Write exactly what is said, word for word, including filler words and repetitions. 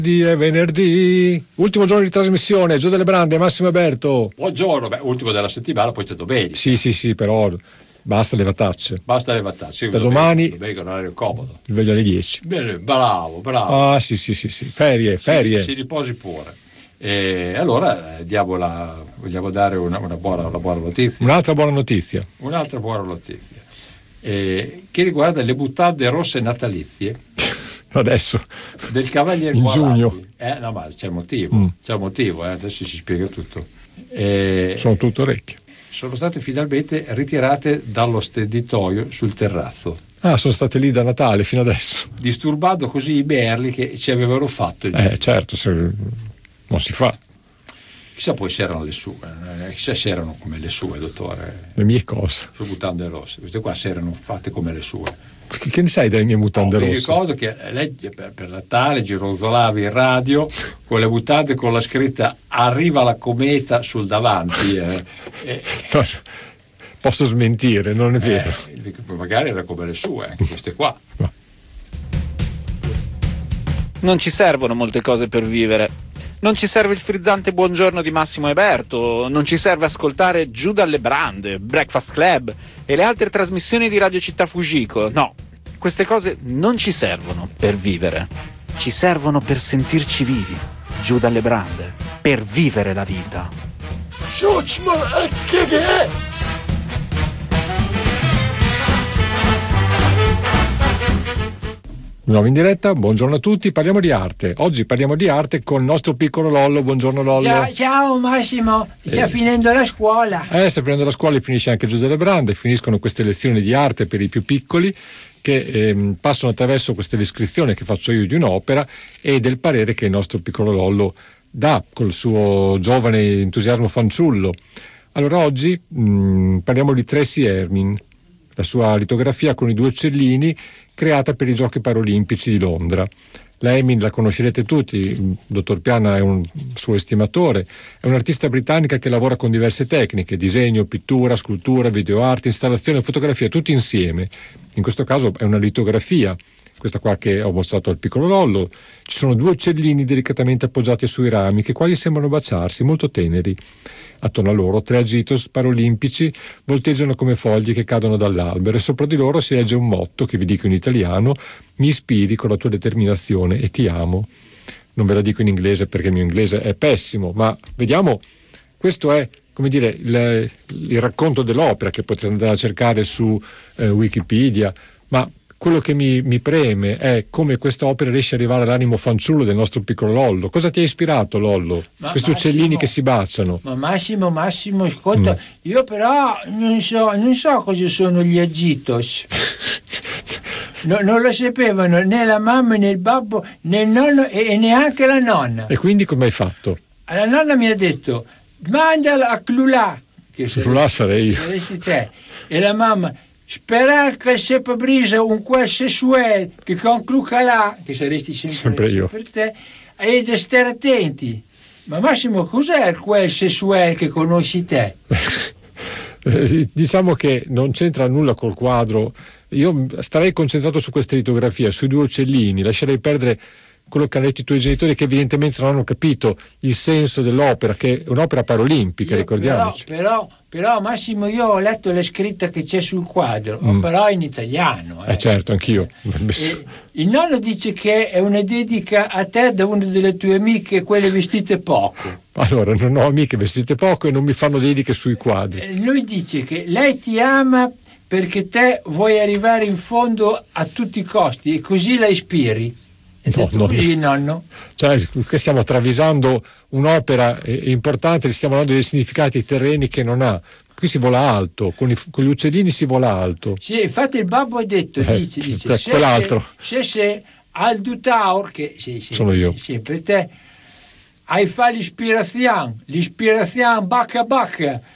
Di è venerdì, ultimo giorno di trasmissione, Gio delle Brande, Massimo Alberto. Buongiorno, beh, ultimo della settimana, poi c'è domenica. Sì, sì, sì, però basta le vatacce. Basta le vatacce. Da domani. Domenica è un orario comodo. Sveglio alle dieci. Bene, bravo, bravo. Ah, sì, sì, sì, sì. Ferie, ferie. Si, si riposi pure. E allora eh, diamo la, vogliamo dare una, una, buona, una buona notizia. Un'altra buona notizia. Un'altra buona notizia. Eh, che riguarda le mutande rosse natalizie. Adesso del Cavaliere in Guaraldi. giugno Eh, no, ma c'è motivo, mm. c'è motivo, eh, adesso si spiega tutto. Eh, sono tutto orecchie. Sono state finalmente ritirate dallo stenditoio sul terrazzo. Ah, sono state lì da Natale fino adesso. Disturbando così i merli che ci avevano fatto. Eh, certo, se, non si fa. Chissà poi se erano le sue, eh, chissà se erano come le sue, dottore. Le mie cose. Su mutande rosse, queste qua se erano fatte come le sue. Che ne sai delle mie mutande no, rosse? Mi ricordo che lei per, per Natale gironzolava in radio con le mutande con la scritta "Arriva la cometa" sul davanti. Eh. Eh. No, posso smentire, non è vero. Eh, magari era come le sue, anche queste qua. No. Non ci servono molte cose per vivere. Non ci serve il frizzante buongiorno di Massimo Eberto, non ci serve ascoltare Giù dalle Brande, Breakfast Club e le altre trasmissioni di Radio Città Fujiko. No, queste cose non ci servono per vivere. Ci servono per sentirci vivi. Giù dalle Brande, per vivere la vita. Schutzmann, che è? Nuovo in diretta, buongiorno a tutti, parliamo di arte. Oggi parliamo di arte con il nostro piccolo Lollo. Buongiorno Lollo. Ciao, ciao Massimo, sta eh. finendo la scuola. Eh, sta finendo la scuola e finisce anche Giù delle Brande, finiscono queste lezioni di arte per i più piccoli che ehm, passano attraverso questa descrizione che faccio io di un'opera e del parere che il nostro piccolo Lollo dà col suo giovane entusiasmo fanciullo. Allora oggi mh, parliamo di Tracey Emin, la sua litografia con i due uccellini creata per i Giochi Paralimpici di Londra. La Emin la conoscerete tutti, il dottor Piana è un suo estimatore, è un'artista britannica che lavora con diverse tecniche, disegno, pittura, scultura, videoarte, installazione, fotografia, tutti insieme. In questo caso è una litografia, questa qua che ho mostrato al piccolo Lollo. Ci sono due uccellini delicatamente appoggiati sui rami che quasi sembrano baciarsi, molto teneri. Attorno a loro tre agitos paralimpici volteggiano come foglie che cadono dall'albero e sopra di loro si legge un motto che vi dico in italiano: mi ispiri con la tua determinazione e ti amo. Non ve la dico in inglese perché il mio inglese è pessimo, ma vediamo, questo è, come dire, il, il racconto dell'opera che potete andare a cercare su eh, Wikipedia, ma quello che mi, mi preme è come questa opera riesce ad arrivare all'animo fanciullo del nostro piccolo Lollo. Cosa ti ha ispirato, Lollo? Ma Questi Massimo, uccellini che si baciano. Ma Massimo, Massimo, ascolta, mm. io però non so, non so cosa sono gli agitos. No, non lo sapevano né la mamma né il babbo né il nonno e, e neanche la nonna. E quindi come hai fatto? La nonna mi ha detto mandala a Clulà, che Clulà sarei io. Saresti te. E la mamma: sperare che se brisa un quel sessuale che concluca là, che saresti sempre, sempre io per te, e di stare attenti. Ma Massimo, cos'è quel sessuale che conosci te? Diciamo che non c'entra nulla col quadro. Io starei concentrato su questa litografia, sui due uccellini, lascerei perdere quello che hanno detto i tuoi genitori, che evidentemente non hanno capito il senso dell'opera, che è un'opera paralimpica, io, ricordiamoci. Però, però, però Massimo, io ho letto la scritta che c'è sul quadro, mm. però in italiano. Eh, eh certo, anch'io. E il nonno dice che è una dedica a te da una delle tue amiche, quelle vestite poco. Allora, non ho amiche vestite poco e non mi fanno dediche sui quadri. Eh, lui dice che lei ti ama perché te vuoi arrivare in fondo a tutti i costi e così la ispiri. No, no, così, nonno? Cioè, che stiamo travisando un'opera importante, stiamo dando dei significati terreni che non ha. Qui si vola alto, con, i, con gli uccellini si vola alto. Sì, infatti il babbo ha detto, eh, dice, dice per se, quell'altro. Se se al Dutaur, che sì, sì, sono io. Sempre te, hai fatto l'ispirazione, l'ispirazione bacca bacca,